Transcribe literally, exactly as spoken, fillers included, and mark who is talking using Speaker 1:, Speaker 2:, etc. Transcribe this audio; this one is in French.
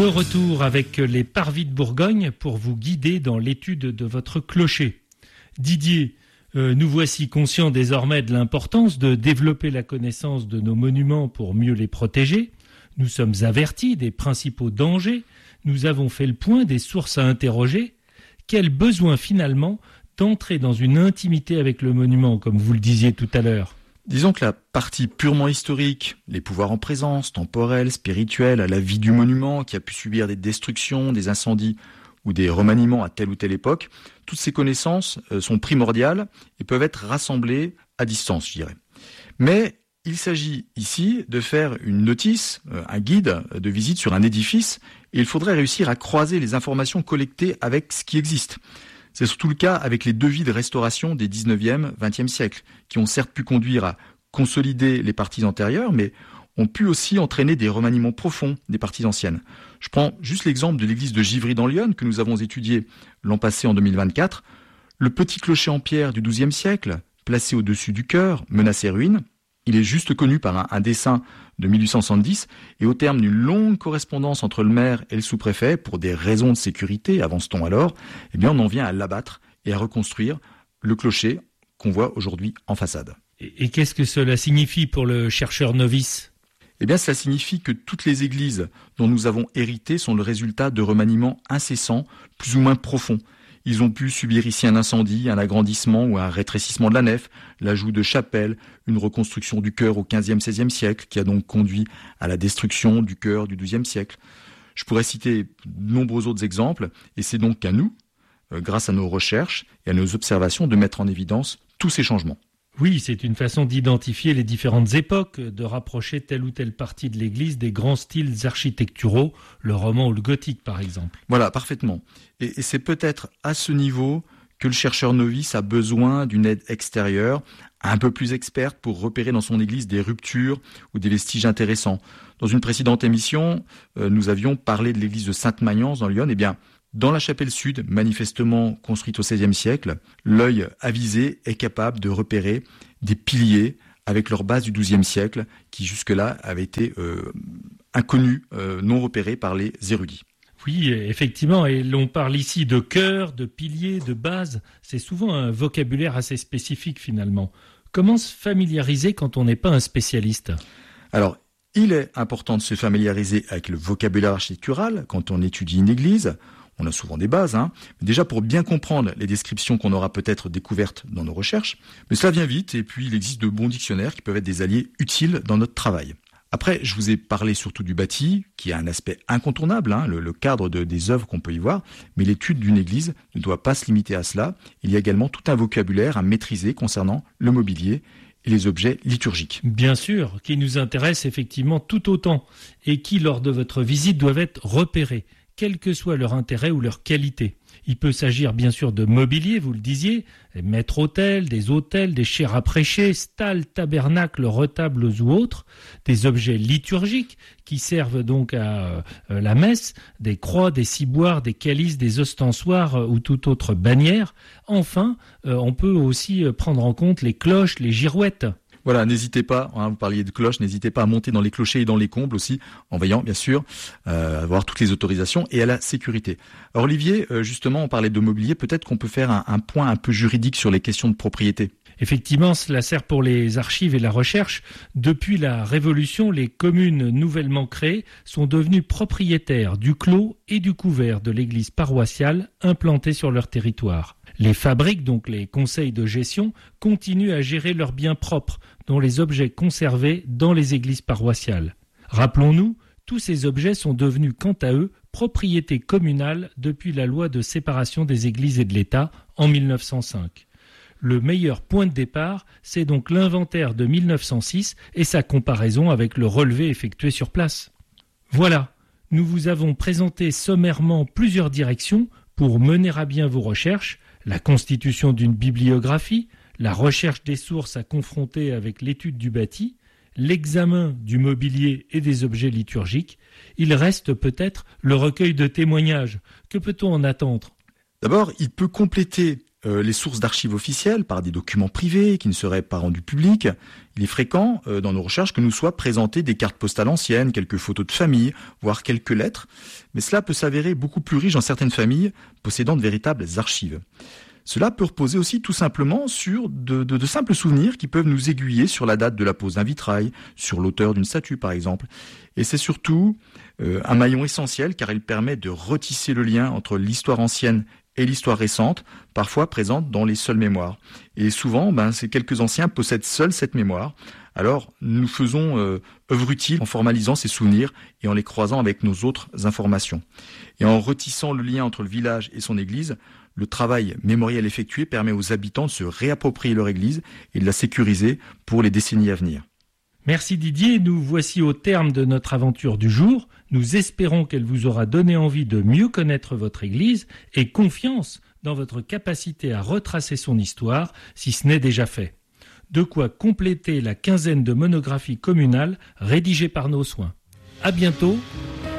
Speaker 1: De retour avec les Parvis de Bourgogne pour vous guider dans l'étude de votre clocher. Didier, euh, nous voici conscients désormais de l'importance de développer la connaissance de nos monuments pour mieux les protéger. Nous sommes avertis des principaux dangers. Nous avons fait le point des sources à interroger. Quel besoin finalement d'entrer dans une intimité avec le monument, comme vous le disiez tout à l'heure ?
Speaker 2: Disons que la partie purement historique, les pouvoirs en présence, temporels, spirituels, à la vie du monument qui a pu subir des destructions, des incendies ou des remaniements à telle ou telle époque, toutes ces connaissances sont primordiales et peuvent être rassemblées à distance, je dirais. Mais il s'agit ici de faire une notice, un guide de visite sur un édifice, et il faudrait réussir à croiser les informations collectées avec ce qui existe. C'est surtout le cas avec les devis de restauration des dix-neuvième, vingtième siècles, qui ont certes pu conduire à consolider les parties antérieures, mais ont pu aussi entraîner des remaniements profonds des parties anciennes. Je prends juste l'exemple de l'église de Givry dans l'Yonne, que nous avons étudié l'an passé en deux mille vingt-quatre. Le petit clocher en pierre du douzième siècle, placé au-dessus du chœur, menacé ruine. Il est juste connu par un, un dessin de mille huit cent soixante-dix, et au terme d'une longue correspondance entre le maire et le sous-préfet, pour des raisons de sécurité, avance-t-on alors, eh bien on en vient à l'abattre et à reconstruire le clocher qu'on voit aujourd'hui en façade.
Speaker 1: Et, et qu'est-ce que cela signifie pour le chercheur novice ?
Speaker 2: Eh bien, cela signifie que toutes les églises dont nous avons hérité sont le résultat de remaniements incessants, plus ou moins profonds. Ils ont pu subir ici un incendie, un agrandissement ou un rétrécissement de la nef, l'ajout de chapelles, une reconstruction du chœur au quinzième, seizième siècle, qui a donc conduit à la destruction du chœur du douzième siècle. Je pourrais citer de nombreux autres exemples, et c'est donc à nous, euh, grâce à nos recherches et à nos observations, de mettre en évidence tous ces changements.
Speaker 1: Oui, c'est une façon d'identifier les différentes époques, de rapprocher telle ou telle partie de l'église des grands styles architecturaux, le roman ou le gothique par exemple.
Speaker 2: Voilà, parfaitement. Et, et c'est peut-être à ce niveau que le chercheur novice a besoin d'une aide extérieure, un peu plus experte pour repérer dans son église des ruptures ou des vestiges intéressants. Dans une précédente émission, euh, nous avions parlé de l'église de Sainte-Magnance dans l'Yonne. Eh bien, dans la chapelle sud, manifestement construite au seizième siècle, l'œil avisé est capable de repérer des piliers avec leur base du douzième siècle qui jusque-là avaient été euh, inconnus, euh, non repérés par les érudits.
Speaker 1: Oui, effectivement, et l'on parle ici de chœur, de piliers, de base. C'est souvent un vocabulaire assez spécifique finalement. Comment se familiariser quand on n'est pas un spécialiste ?
Speaker 2: Alors, il est important de se familiariser avec le vocabulaire architectural quand on étudie une église. On a souvent des bases, hein. Mais déjà pour bien comprendre les descriptions qu'on aura peut-être découvertes dans nos recherches. Mais cela vient vite, et puis il existe de bons dictionnaires qui peuvent être des alliés utiles dans notre travail. Après, je vous ai parlé surtout du bâti, qui a un aspect incontournable, hein, le, le cadre de, des œuvres qu'on peut y voir, mais l'étude d'une église ne doit pas se limiter à cela. Il y a également tout un vocabulaire à maîtriser concernant le mobilier et les objets liturgiques.
Speaker 1: Bien sûr, qui nous intéressent effectivement tout autant, et qui, lors de votre visite, doivent être repérés, quel que soit leur intérêt ou leur qualité. Il peut s'agir bien sûr de mobilier, vous le disiez, des maîtres-autels, des autels, des chairs à prêcher, stalles, tabernacles, retables ou autres, des objets liturgiques qui servent donc à euh, la messe, des croix, des ciboires, des calices, des ostensoirs euh, ou toute autre bannière. Enfin, euh, on peut aussi prendre en compte les cloches, les girouettes.
Speaker 2: Voilà, n'hésitez pas, hein, vous parliez de cloches, n'hésitez pas à monter dans les clochers et dans les combles aussi, en veillant bien sûr euh, à avoir toutes les autorisations et à la sécurité. Alors Olivier, euh, justement, on parlait de mobilier, peut-être qu'on peut faire un, un point un peu juridique sur les questions de propriété.
Speaker 1: Effectivement, cela sert pour les archives et la recherche. Depuis la Révolution, les communes nouvellement créées sont devenues propriétaires du clos et du couvert de l'église paroissiale implantée sur leur territoire. Les fabriques, donc les conseils de gestion, continuent à gérer leurs biens propres, dont les objets conservés dans les églises paroissiales. Rappelons-nous, tous ces objets sont devenus quant à eux propriété communale depuis la loi de séparation des églises et de l'État en mille neuf cent cinq. Le meilleur point de départ, c'est donc l'inventaire de mille neuf cent six et sa comparaison avec le relevé effectué sur place. Voilà, nous vous avons présenté sommairement plusieurs directions pour mener à bien vos recherches, la constitution d'une bibliographie, la recherche des sources à confronter avec l'étude du bâti, l'examen du mobilier et des objets liturgiques. Il reste peut-être le recueil de témoignages. Que peut-on en attendre ?
Speaker 2: D'abord, il peut compléter euh, les sources d'archives officielles par des documents privés qui ne seraient pas rendus publics. Il est fréquent euh, dans nos recherches que nous soient présentées des cartes postales anciennes, quelques photos de famille, voire quelques lettres. Mais cela peut s'avérer beaucoup plus riche dans certaines familles possédant de véritables archives. Cela peut reposer aussi tout simplement sur de, de, de simples souvenirs qui peuvent nous aiguiller sur la date de la pose d'un vitrail, sur l'auteur d'une statue par exemple. Et c'est surtout euh, un maillon essentiel car il permet de retisser le lien entre l'histoire ancienne et l'histoire récente, parfois présente dans les seules mémoires. Et souvent, ben, ces quelques anciens possèdent seuls cette mémoire. Alors, nous faisons euh, œuvre utile en formalisant ces souvenirs et en les croisant avec nos autres informations. Et en retissant le lien entre le village et son église, le travail mémoriel effectué permet aux habitants de se réapproprier leur église et de la sécuriser pour les décennies à venir.
Speaker 1: Merci Didier, nous voici au terme de notre aventure du jour. Nous espérons qu'elle vous aura donné envie de mieux connaître votre église et confiance dans votre capacité à retracer son histoire, si ce n'est déjà fait. De quoi compléter la quinzaine de monographies communales rédigées par nos soins. À bientôt